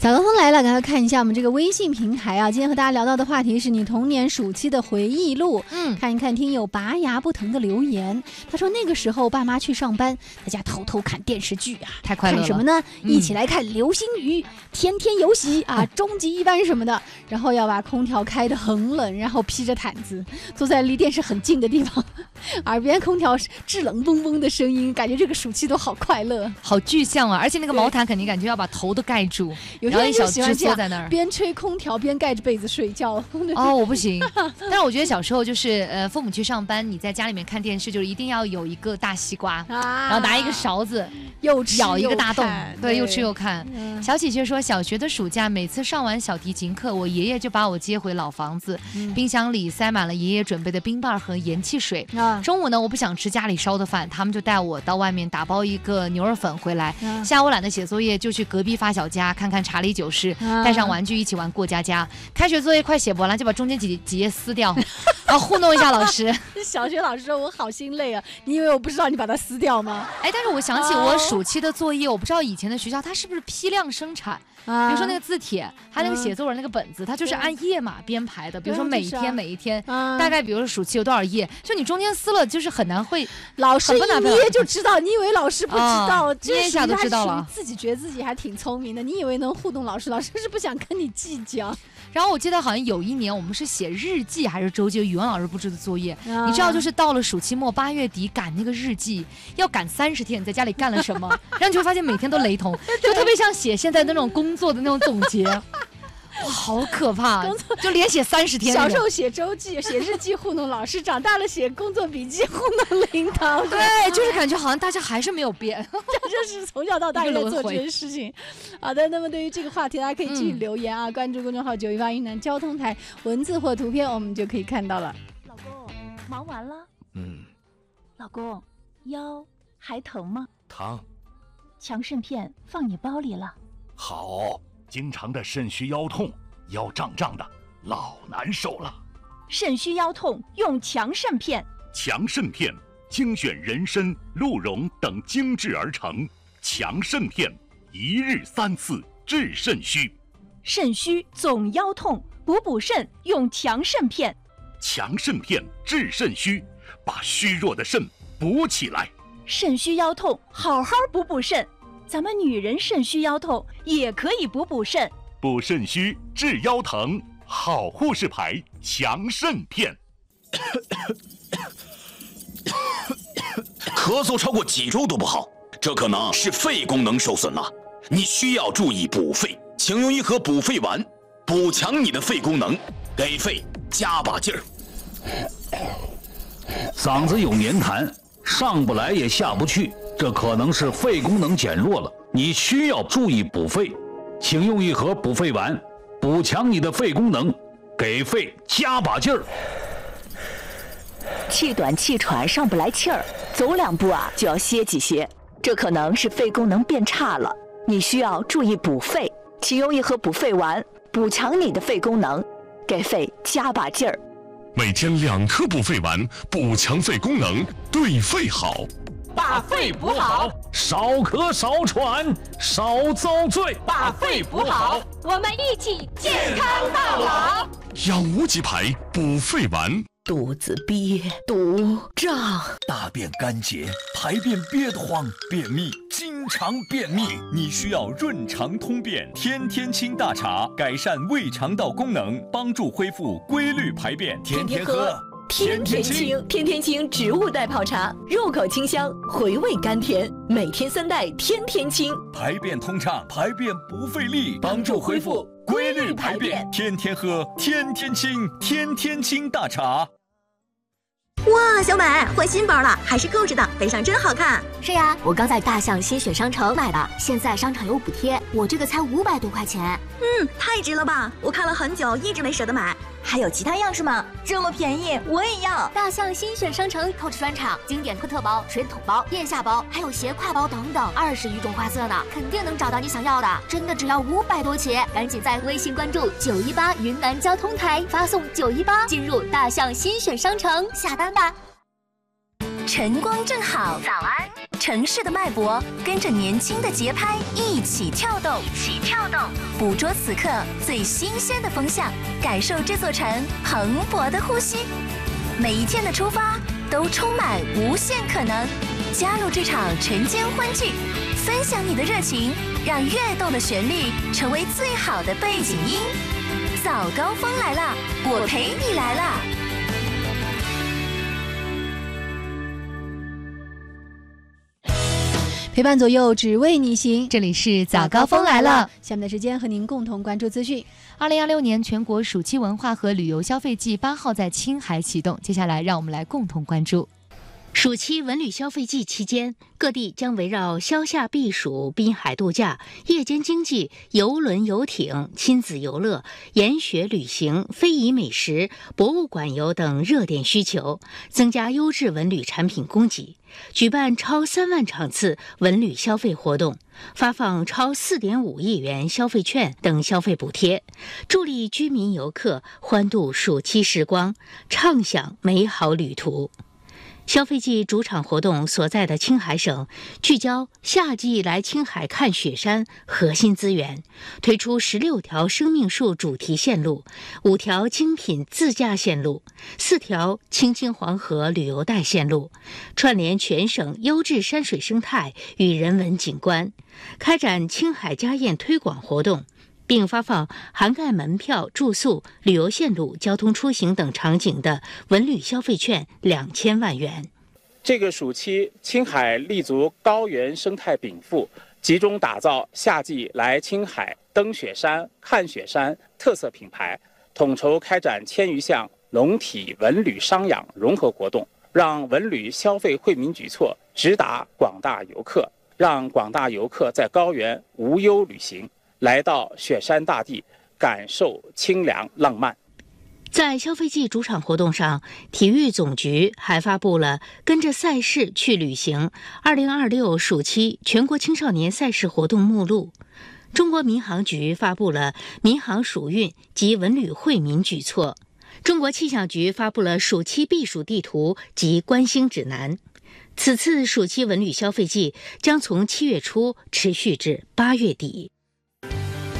早高峰来了，赶快看一下我们这个微信平台啊。今天和大家聊到的话题是你童年暑期的回忆录。看一看听友拔牙不疼的留言，他说那个时候爸妈去上班，在家偷偷看电视剧啊， 太快乐了。 看什么呢？一起来看《流星雨》天天游戏啊，终极一班什么的。然后要把空调开得很冷，然后披着毯子坐在离电视很近的地方，耳边空调制冷嗡嗡的声音，感觉这个暑期都好快乐， 好具象啊！而且那个毛毯肯定感觉要把头都盖住。 有些人就喜欢这样在那儿边吹空调边盖着被子睡觉。 哦，我不行。但是我觉得小时候就是父母去上班，你在家里面看电视，就是一定要有一个大西瓜，然后拿一个勺子， 又吃咬一个大洞， 对， 又吃又看。小喜鹊说，小学的暑假，每次上完小提琴课，我爷爷就把我接回老房子，冰箱里塞满了爷爷准备的冰棒和盐汽水。中午呢，我不想吃家里烧的饭，他们就带我到外面打包一个牛肉粉回来。下午懒得写作业，就去隔壁发小家看看查理九世，带上玩具一起玩过家家。开学作业快写不完，就把中间几页撕掉，然后糊弄一下老师。 小学老师说我好心累啊，你以为我不知道你把它撕掉吗？ 但是我想起我暑期的作业，我不知道以前的学校它是不是批量生产。比如说那个字帖，还有那个写作文那个本子，它就是按页码编排的。比如说每一天，大概比如说暑期有多少页，就你中间撕了，就是很难会。 老师一捏就知道，你以为老师不知道？ 捏一下就知道了。 自己觉得自己还挺聪明的，你以为能糊弄老师？老师是不想跟你计较。 然后我记得好像有一年我们是写日记还是周记，语文老师布置的作业。你知道就是到了暑期末8月底赶那个日记，要赶30天，你在家里干了什么？然后你就会发现每天都雷同，就特别像写现在那种工作的那种总结。哇，好可怕！就连写30天。 小时候写周记、写日记糊弄老师，长大了写工作笔记糊弄领导。 对，就是感觉好像大家还是没有变， 这是从小到大在做这件事情。好的，那么对于这个话题，大家可以继续留言啊，关注公众号918云南交通台，文字或图片我们就可以看到了。 老公，忙完了？老公，腰还疼吗？ 疼。 强肾片放你包里了。 好。经常的肾虚腰痛，腰胀胀的，老难受了。 肾虚腰痛用强肾片。 强肾片精选人参、鹿茸等精制而成，强肾片一日3次治肾虚。 肾虚总腰痛，补肾用强肾片。 强肾片治肾虚，把虚弱的肾补起来。 肾虚腰痛，好好补肾。咱们女人肾虚腰痛也可以补肾， 补肾虚治腰疼，好护士牌强肾片。 咳嗽超过几周都不好，这可能是肺功能受损了，你需要注意补肺，请用一盒补肺丸，补强你的肺功能，给肺加把劲儿。 嗓子有黏痰，上不来也下不去，这可能是肺功能减弱了，你需要注意补肺，请用一盒补肺丸，补强你的肺功能，给肺加把劲儿。 气短气喘上不来气儿，走2步就要歇几歇，这可能是肺功能变差了，你需要注意补肺，请用一盒补肺丸，补强你的肺功能，给肺加把劲儿。 每天2颗补肺丸，补强肺功能，对肺好。 把肺补好， 少咳少喘少遭罪。 把肺补好， 我们一起健康到老。 养无极牌补肺丸。 肚子憋、堵、胀， 大便干结，排便憋得慌，便秘，经常便秘，你需要润肠通便天天清大茶，改善胃肠道功能，帮助恢复规律排便，天天喝。 天天清，天天清植物代泡茶，入口清香，回味甘甜，每天3袋，天天清， 排便通畅，排便不费力，帮助恢复规律排便，天天喝，天天清，天天清大茶。 哇，小美换新包了，还是购置的，背上真好看。 是呀，我刚在大象新选商城买的，现在商场有补贴，我这个才500多块钱。 太值了吧！我看了很久，一直没舍得买。还有其他样式吗？这么便宜，我也要！ 大象新选商城购置专场，经典特包、水桶包、腋下包，还有斜挎包等等，20余种花色呢，肯定能找到你想要的。真的只要500多起，赶紧在微信关注918云南交通台，发送918进入大象新选商城下单吧。 晨光正好， 早安。 城市的脉搏跟着年轻的节拍一起跳动，捕捉此刻最新鲜的风向，感受这座城蓬勃的呼吸。每一天的出发都充满无限可能，加入这场晨间欢聚，分享你的热情，让跃动的旋律成为最好的背景音。早高峰来了，我陪你来了。 陪伴左右，只为你行。 这里是早高峰来了， 下面的时间和您共同关注资讯。 2026年全国暑期文化和旅游消费季8号在青海启动，接下来让我们来共同关注。 暑期文旅消费季期间，各地将围绕消夏避暑、滨海度假、夜间经济、邮轮游艇、亲子游乐、研学旅行、非遗美食、博物馆游等热点需求，增加优质文旅产品供给，举办超3万场次文旅消费活动，发放超4.5亿元消费券等消费补贴，助力居民游客欢度暑期时光，畅享美好旅途。消费季主场活动所在的青海省，聚焦夏季来青海看雪山核心资源，推出16条生命树主题线路、5条精品自驾线路、4条青青黄河旅游带线路，串联全省优质山水生态与人文景观，开展青海家宴推广活动，并发放涵盖门票、住宿、旅游线路、交通出行等场景的文旅消费券2000万元。 这个暑期，青海立足高原生态禀赋，集中打造夏季来青海登雪山、看雪山特色品牌，统筹开展1000余项农体文旅商养融合活动，让文旅消费惠民举措直达广大游客，让广大游客在高原无忧旅行，来到雪山大地，感受清凉浪漫。 在消费季主场活动上，体育总局还发布了跟着赛事去旅行2026暑期全国青少年赛事活动目录。中国民航局发布了民航暑运及文旅惠民举措。中国气象局发布了暑期避暑地图及观星指南。此次暑期文旅消费季将从7月初持续至8月底。